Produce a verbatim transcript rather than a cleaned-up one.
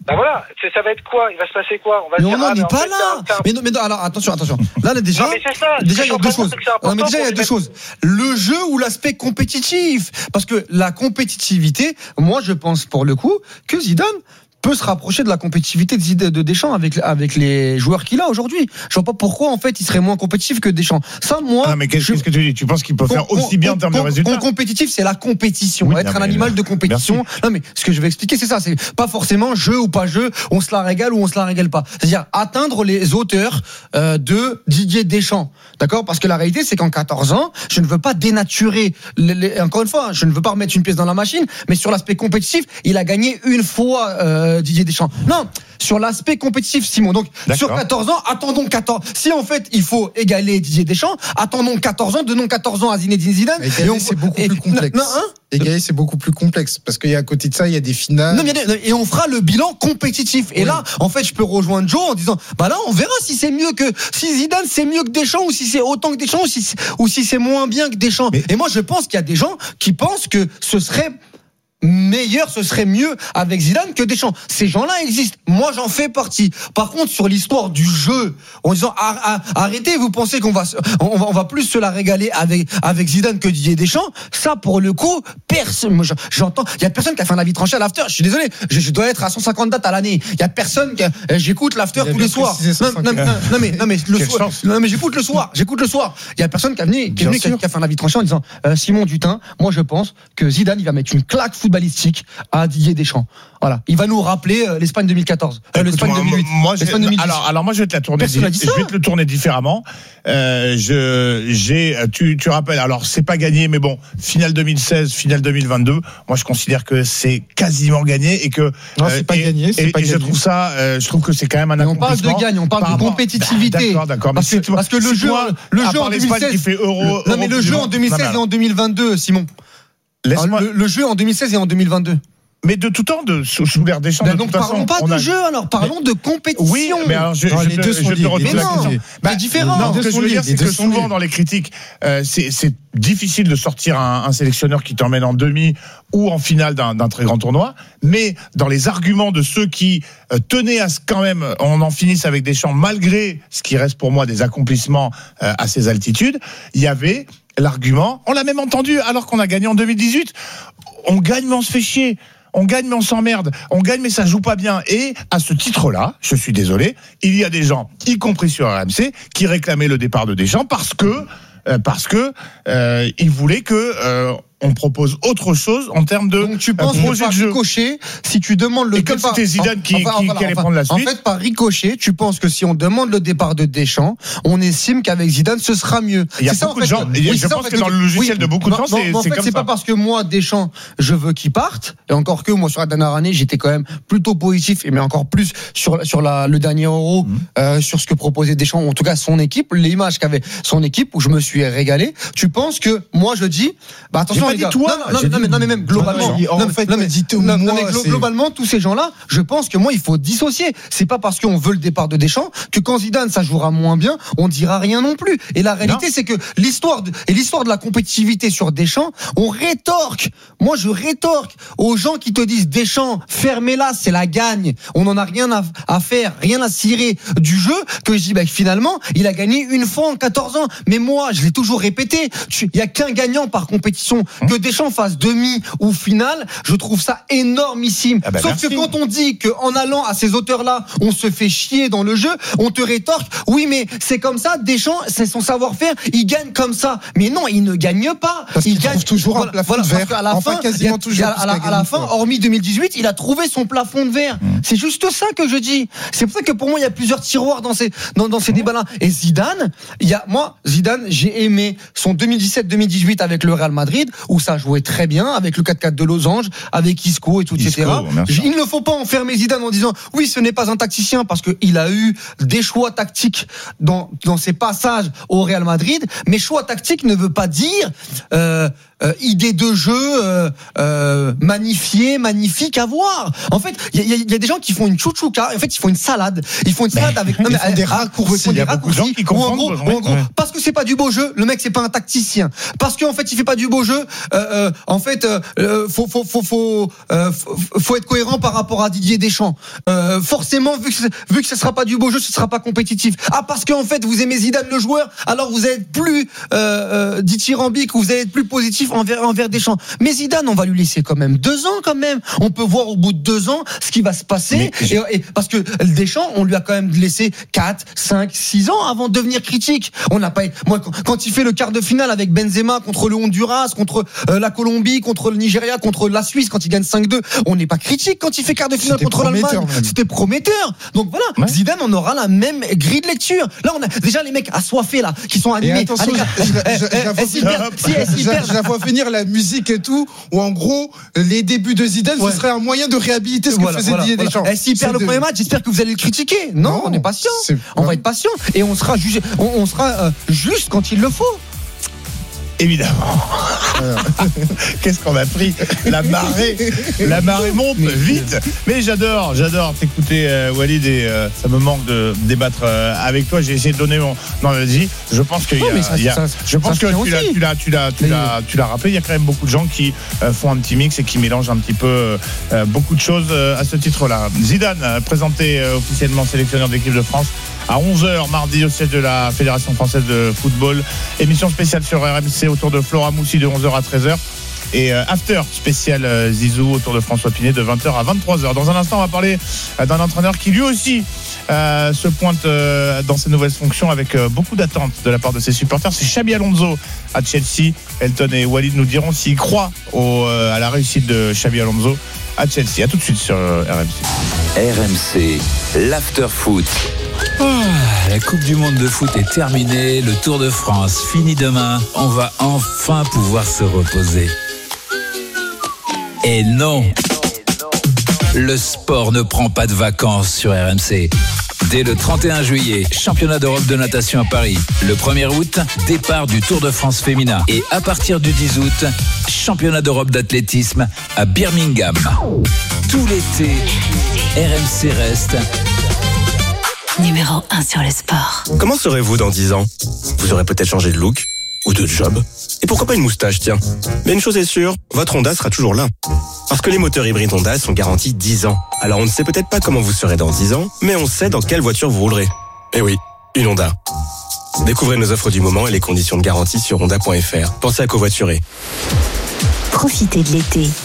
Ben voilà, c'est, ça va être quoi? Il va se passer quoi? On va mais dire, on n'en ah, est mais pas fait, là. c'est un, c'est un... Mais non, mais non, alors attention, attention. Là, là déjà, non, mais c'est ça, déjà il y a deux choses. Non, mais déjà il y a deux mettre... choses. Le jeu ou l'aspect compétitif, parce que la compétitivité, moi je pense pour le coup que Zidane peut se rapprocher de la compétitivité de, de Deschamps avec avec les joueurs qu'il a aujourd'hui. Je vois pas pourquoi en fait il serait moins compétitif que Deschamps. Ça, moi. Ah, mais qu'est-ce je... que tu dis? Tu penses qu'il peut com- faire aussi com- bien en termes com- de résultats? Compétitif, c'est la compétition. Oui, être un animal de compétition. Merci. Non, mais ce que je vais expliquer, c'est ça. C'est pas forcément jeu ou pas jeu. On se la régale ou on se la régale pas. C'est-à-dire atteindre les hauteurs euh, de Didier Deschamps. D'accord? Parce que la réalité, c'est qu'en quatorze ans, je ne veux pas dénaturer. Les, les, encore une fois, je ne veux pas remettre une pièce dans la machine, mais sur l'aspect compétitif, il a gagné une fois. Euh, Didier Deschamps. Non, sur l'aspect compétitif, Simon. Donc, d'accord. Sur quatorze ans, attendons quatorze. Si en fait, il faut égaler Didier Deschamps, attendons quatorze ans, donnons quatorze ans à Zinedine Zidane. Égaler, et on... c'est beaucoup et... plus complexe. Non, hein égaler, c'est beaucoup plus complexe parce qu'à côté de ça, il y a des finales. Non, mais et on fera le bilan compétitif. Et oui. Là, en fait, je peux rejoindre Joe en disant, bah là, on verra si c'est mieux que si Zidane c'est mieux que Deschamps ou si c'est autant que Deschamps ou si c'est, ou si c'est moins bien que Deschamps. Mais... Et moi, je pense qu'il y a des gens qui pensent que ce serait meilleur, ce serait mieux avec Zidane que Deschamps. Ces gens-là existent. Moi, j'en fais partie. Par contre, sur l'histoire du jeu, en disant arrêtez, vous pensez qu'on va, on va, on va plus se la régaler avec avec Zidane que Didier Deschamps. Ça, pour le coup, personne. Moi, j'entends. Il y a personne qui a fait un avis tranché à l'after. Je suis désolé. Je, je dois être à cent cinquante dates à l'année. Il y a personne qui. A, j'écoute l'after tous les soirs. Non, non, non, non, mais non, mais le soir. Non, mais j'écoute le soir. J'écoute le soir. Il y a personne qui a venu, qui, est venu, qui, a, qui a fait un avis tranché en disant euh, Simon Dutin. Moi, je pense que Zidane, il va mettre une claque footballistique à Didier Deschamps. Voilà, il va nous rappeler euh, l'Espagne deux mille quatorze, euh, l'Espagne deux mille huit. Moi, l'Espagne deux mille dix. Alors, alors moi, je vais te la tourner. Je vais te le tourner différemment. Euh, je, j'ai, tu, tu rappelles. Alors, c'est pas gagné, mais bon, finale deux mille seize, finale deux mille vingt-deux. Moi, je considère que c'est quasiment gagné et que. Non, c'est euh, pas et, gagné. C'est et, pas et gagné. je trouve ça. Euh, je trouve que c'est quand même un accomplissement. On parle de gagne, on parle de compétitivité. D'accord, d'accord. Parce que, parce que le jeu, le jeu en deux mille seize, qui fait euro. Non, mais le jeu en deux mille seize et en deux mille vingt-deux, Simon. Le, le jeu en deux mille seize et en deux mille vingt-deux. Mais de tout temps, de, sous, sous l'ère Deschamps. Ben de donc toute parlons façon, pas de a... jeu, alors parlons mais, de compétition. Oui, mais alors je, non, je, les te, deux je sont te liés. redis la question. Bah, c'est différent. Non, ce que je veux dire, c'est que souvent liés. Dans les critiques, euh, c'est, c'est difficile de sortir un, un sélectionneur qui t'emmène en demi ou en finale d'un, d'un très grand tournoi. Mais dans les arguments de ceux qui euh, tenaient à ce quand même, on en finisse avec Deschamps, malgré ce qui reste pour moi des accomplissements euh, à ces altitudes, il y avait l'argument, on l'a même entendu alors qu'on a gagné en deux mille dix-huit, on gagne mais on se fait chier. On gagne mais on s'emmerde, on gagne mais ça joue pas bien. Et à ce titre-là, je suis désolé, il y a des gens, y compris sur R M C, qui réclamaient le départ de Deschamps parce que euh, parce que euh, ils voulaient que euh, on propose autre chose en termes de donc tu penses euh, projet par de jeu. Ricochet, si tu demandes le et comme départ, c'était Zidane qui, enfin, qui, voilà, qui allait enfin, prendre la suite. En fait, par ricochet, tu penses que si on demande le départ de Deschamps, on estime qu'avec Zidane ce sera mieux. Il y a c'est beaucoup ça, en de fait, gens. oui, je pense que, que dans le logiciel oui, de beaucoup de gens, non, c'est, non, en c'est fait, comme c'est ça. pas parce que moi Deschamps, je veux qu'il parte. Et encore que moi sur la dernière année, j'étais quand même plutôt positif, et mais encore plus sur sur la, le dernier Euro, mmh. euh, sur ce que proposait Deschamps, ou en tout cas son équipe, l'image qu'avait son équipe, où je me suis régalé. Tu penses que moi je dis, bah attention les gars, toi, non, non, non, mais, non mais même globalement, en non, fait, non, mais, tout, non, moi, non, mais globalement, tous ces gens-là, je pense que moi, il faut dissocier. C'est pas parce qu'on veut le départ de Deschamps que quand Zidane, ça jouera moins bien, on dira rien non plus. Et la réalité, non. c'est que l'histoire de, et l'histoire de la compétitivité sur Deschamps, on rétorque. Moi, je rétorque aux gens qui te disent Deschamps, fermez-la, c'est la gagne. On n'en a rien à, à faire, rien à cirer du jeu, que je dis, bah, finalement, il a gagné une fois en quatorze ans. Mais moi, je l'ai toujours répété, il y a qu'un gagnant par compétition. Que Deschamps fasse demi ou finale, je trouve ça énormissime. Ah bah Sauf merci. Que quand on dit qu'en allant à ces hauteurs-là, on se fait chier dans le jeu, on te rétorque, oui mais c'est comme ça, Deschamps, c'est son savoir-faire, il gagne comme ça. Mais non, il ne gagne pas. Parce il qu'il gagne toujours voilà, un plafond voilà, de verre. Parce qu'à la enfin, fin, quasiment a, toujours. À, à, la, à la fin, hormis deux mille dix-huit, il a trouvé son plafond de verre. Mmh. C'est juste ça que je dis. C'est pour ça que pour moi, il y a plusieurs tiroirs dans ces, dans, dans ces mmh. débats-là. Et Zidane, il y a, moi, Zidane, j'ai aimé son deux mille dix-sept deux mille dix-huit avec le Real Madrid, où ça jouait très bien, avec le quatre quatre de Losange, avec Isco et tout, Isco, et cetera. Il ne faut pas enfermer Zidane en disant oui, ce n'est pas un tacticien parce qu'il a eu des choix tactiques dans, dans ses passages au Real Madrid, mais choix tactique ne veut pas dire euh, euh, idée de jeu euh, euh, magnifiée, magnifique à voir. En fait, il y, y, y a des gens qui font une chouchouka. En fait, ils font une salade. Ils font une salade mais, avec non, mais, des raccourcis. Il y a beaucoup de gens qui confondent. En gros, en gros, ouais. Parce que c'est pas du beau jeu. Le mec, c'est pas un tacticien. Parce qu'en fait, il fait pas du beau jeu. Euh, euh, en fait, euh, faut faut faut faut, euh, faut faut être cohérent par rapport à Didier Deschamps. Euh, forcément, vu que vu que ce sera pas du beau jeu, ce sera pas compétitif. Ah, parce qu'en fait, vous aimez Zidane le joueur, alors vous allez être plus euh, euh, dithyrambique, ou vous allez être plus positif envers envers Deschamps. Mais Zidane, on va lui laisser quand même deux ans quand même. On peut voir au bout de deux ans ce qui va se passer. Et, et, parce que Deschamps, on lui a quand même laissé quatre, cinq, six ans avant de devenir critique. On n'a pas. Moi, quand il fait le quart de finale avec Benzema contre le Honduras, contre euh, la Colombie, contre le Nigeria, contre la Suisse, quand il gagne cinq deux, on n'est pas critique quand il fait quart de finale contre l'Allemagne. C'était prometteur. Donc voilà, ouais. Zidane, on aura la même grille de lecture. Là, on a déjà les mecs assoiffés là, qui sont animés. Attention, je la vois finir la musique et tout, où en gros, les débuts de Zidane, ouais. ce serait un moyen de réhabiliter ce voilà, que faisait voilà, Didier voilà. Deschamps. Et s'il perd le de... premier match, j'espère que vous allez le critiquer. Non, non on est patient. C'est... On va être patient et on sera jugé, on, on sera euh, juste quand il le faut. Évidemment. Qu'est-ce qu'on a pris? La marée, la marée monte vite. Mais j'adore, j'adore t'écouter, euh, Walid, et euh, ça me manque de débattre euh, avec toi. J'ai essayé de donner mon. Non, vas-y. Je pense que. Non, y a, ça, y a, ça, je pense que tu l'as, tu l'as, tu l'as, tu mais... l'as, tu l'as rappelé. Il y a quand même beaucoup de gens qui euh, font un petit mix et qui mélangent un petit peu euh, beaucoup de choses euh, à ce titre-là. Zidane, euh, présenté euh, officiellement sélectionneur d'équipe de France à onze heures mardi au siège de la Fédération française de football. Émission spéciale sur R M C autour de Flora Moussi de onze heures à treize heures. Et euh, after spécial euh, Zizou autour de François Pinet de vingt heures à vingt-trois heures. Dans un instant, on va parler euh, d'un entraîneur qui lui aussi euh, se pointe euh, dans ses nouvelles fonctions avec euh, beaucoup d'attentes de la part de ses supporters. C'est Xabi Alonso à Chelsea. Elton et Walid nous diront s'ils croient au, euh, à la réussite de Xabi Alonso à Chelsea. À tout de suite sur euh, R M C. R M C, l'after foot. Oh, la Coupe du Monde de foot est terminée, le Tour de France fini demain, on va enfin pouvoir se reposer. Et non, le sport ne prend pas de vacances sur R M C. Dès le trente et un juillet, championnat d'Europe de natation à Paris. Le premier août, départ du Tour de France féminin. Et à partir du dix août, championnat d'Europe d'athlétisme à Birmingham. Tout l'été, R M C reste numéro un sur le sport. Comment serez-vous dans dix ans? Vous aurez peut-être changé de look ou de job. Et pourquoi pas une moustache, tiens. Mais une chose est sûre, votre Honda sera toujours là. Parce que les moteurs hybrides Honda sont garantis dix ans. Alors on ne sait peut-être pas comment vous serez dans dix ans, mais on sait dans quelle voiture vous roulerez. Eh oui, une Honda. Découvrez nos offres du moment et les conditions de garantie sur honda point f r. Pensez à covoiturer. Profitez de l'été